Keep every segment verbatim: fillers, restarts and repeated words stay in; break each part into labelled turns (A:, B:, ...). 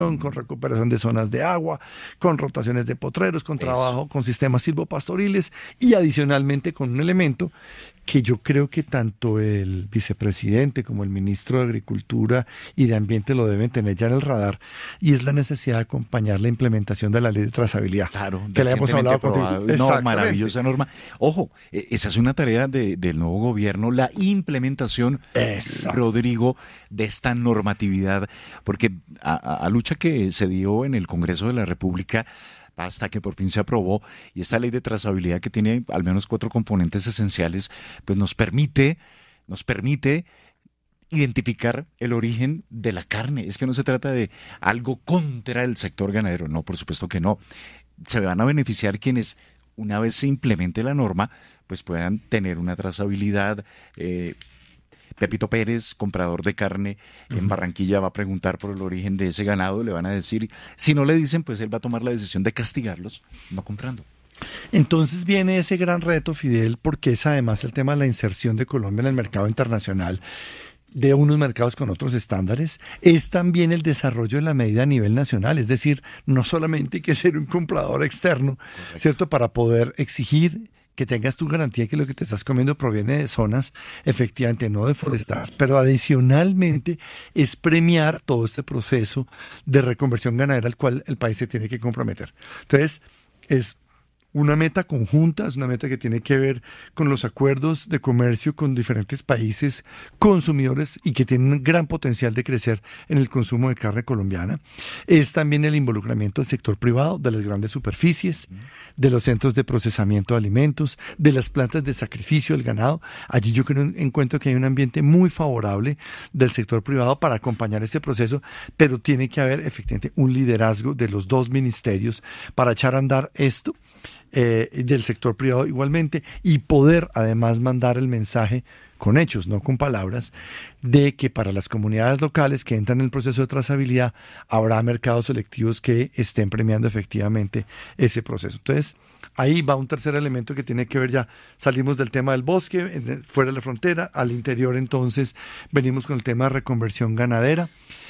A: con recuperación de zonas de agua, con rotaciones de potreros, con trabajo, Eso. con sistemas silvopastoriles y adicionalmente con un elemento que yo creo que tanto el vicepresidente como el ministro de Agricultura y de Ambiente lo deben tener ya en el radar, y es la necesidad de acompañar la implementación de la ley de trazabilidad.
B: Claro,
A: que le hemos hablado contigo.
B: No, maravillosa norma. Ojo, esa es una tarea de, del nuevo gobierno, la implementación, Exacto. Rodrigo, de esta normatividad, porque a, a, a lucha que se dio en el Congreso de la República, hasta que por fin se aprobó, y esta ley de trazabilidad que tiene al menos cuatro componentes esenciales, pues nos permite, nos permite identificar el origen de la carne. Es que no se trata de algo contra el sector ganadero, no, por supuesto que no. Se van a beneficiar quienes, una vez se implemente la norma, pues puedan tener una trazabilidad. eh, Pepito Pérez, comprador de carne en Barranquilla, va a preguntar por el origen de ese ganado, le van a decir, si no le dicen, pues él va a tomar la decisión de castigarlos, no comprando.
A: Entonces viene ese gran reto, Fidel, porque es además el tema de la inserción de Colombia en el mercado internacional, de unos mercados con otros estándares, es también el desarrollo de la medida a nivel nacional, es decir, no solamente hay que ser un comprador externo, Correcto. ¿cierto?, para poder exigir que tengas tu garantía que lo que te estás comiendo proviene de zonas efectivamente no deforestadas, pero adicionalmente es premiar todo este proceso de reconversión ganadera al cual el país se tiene que comprometer. Entonces, es una meta conjunta, es una meta que tiene que ver con los acuerdos de comercio con diferentes países consumidores y que tienen un gran potencial de crecer en el consumo de carne colombiana. Es también el involucramiento del sector privado, de las grandes superficies, de los centros de procesamiento de alimentos, de las plantas de sacrificio del ganado. Allí yo creo, encuentro que hay un ambiente muy favorable del sector privado para acompañar este proceso, pero tiene que haber efectivamente un liderazgo de los dos ministerios para echar a andar esto. Eh, del sector privado igualmente, y poder además mandar el mensaje con hechos, no con palabras, de que para las comunidades locales que entran en el proceso de trazabilidad habrá mercados selectivos que estén premiando efectivamente ese proceso. Entonces, ahí va un tercer elemento que tiene que ver ya, salimos del tema del bosque, fuera de la frontera, al interior entonces venimos con el tema de reconversión ganadera,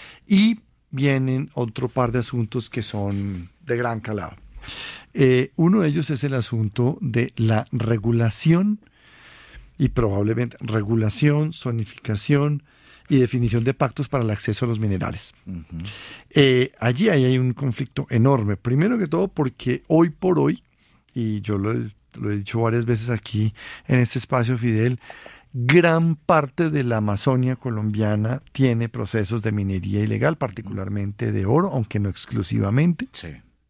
A: y vienen otro par de asuntos que son de gran calado. Eh, uno de ellos es el asunto de la regulación y probablemente regulación, zonificación y definición de pactos para el acceso a los minerales. Uh-huh. Eh, allí ahí hay un conflicto enorme, primero que todo porque hoy por hoy, y yo lo, lo he dicho varias veces aquí en este espacio, Fidel, gran parte de la Amazonia colombiana tiene procesos de minería ilegal, particularmente de oro, aunque no exclusivamente.
B: Sí.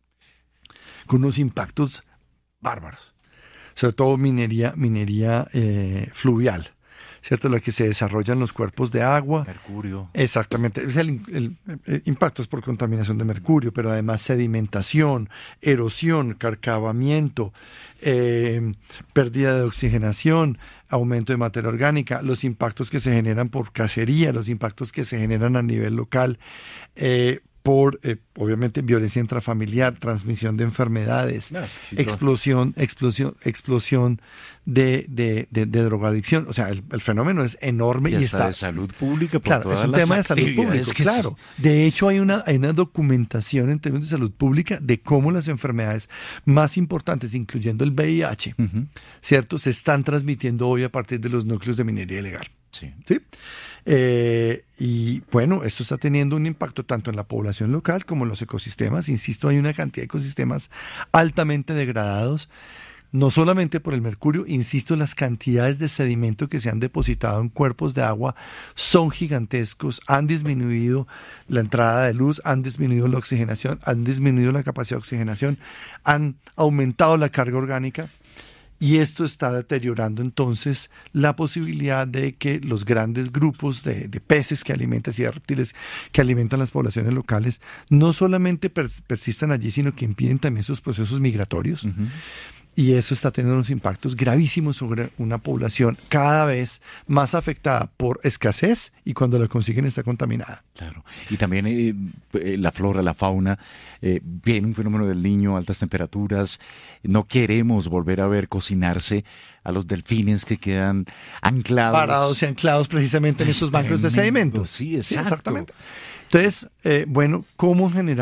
A: Con unos impactos bárbaros, sobre todo minería, minería eh, fluvial, ¿cierto? La que se desarrolla en los cuerpos de agua.
B: Mercurio.
A: Exactamente, es el, el, el impactos por contaminación de mercurio, pero además sedimentación, erosión, carcavamiento, eh, pérdida de oxigenación, aumento de materia orgánica, los impactos que se generan por cacería, los impactos que se generan a nivel local, eh, por, eh, obviamente, violencia intrafamiliar, transmisión de enfermedades, no, sí, explosión, explosión, explosión de, de, de, de drogadicción. O sea, el, el fenómeno es enorme y,
B: y
A: está
B: de salud pública por
A: claro,
B: todas
A: es un
B: las
A: tema de salud pública, claro. Sí. De hecho, hay una, hay una documentación en términos de salud pública de cómo las enfermedades más importantes, incluyendo el V I H, uh-huh. ¿cierto?, se están transmitiendo hoy a partir de los núcleos de minería ilegal.
B: Sí.
A: ¿Sí? Eh, y bueno, esto está teniendo un impacto tanto en la población local como en los ecosistemas. Insisto, hay una cantidad de ecosistemas altamente degradados, no solamente por el mercurio, insisto, las cantidades de sedimento que se han depositado en cuerpos de agua son gigantescos, han disminuido la entrada de luz, han disminuido la oxigenación, han disminuido la capacidad de oxigenación, han aumentado la carga orgánica. Y esto está deteriorando entonces la posibilidad de que los grandes grupos de, de peces que alimentan y de reptiles que alimentan las poblaciones locales no solamente per, persistan allí, sino que impiden también sus procesos migratorios. Uh-huh. Y eso está teniendo unos impactos gravísimos sobre una población cada vez más afectada por escasez y cuando la consiguen está contaminada.
B: Claro. Y también eh, eh, la flora, la fauna, eh, viene un fenómeno del Niño, altas temperaturas. No queremos volver a ver cocinarse a los delfines que quedan anclados.
A: Parados y anclados precisamente en estos bancos de sedimentos.
B: Sí, exacto.
A: Sí, exactamente. Entonces, eh, bueno, ¿cómo generar